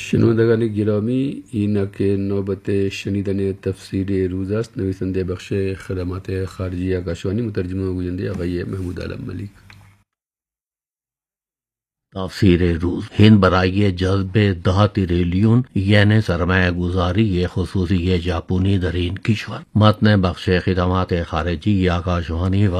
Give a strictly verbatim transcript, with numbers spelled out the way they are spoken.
شنوندگان گرامی، اینک نوبت شنیدن تفسیر روز است. نویسنده بخش خدمات خارجی آکاشوانی، مترجم و گوینده آقای محمود عالم ملیک. تفسیر روز हिंद बराए जज्ब दह तिरेलियन यानी सरमाया गुजारी खसूसी जापानी दरीन किश्वर मतन बख्श खिदमात खारजी आकाशवाणी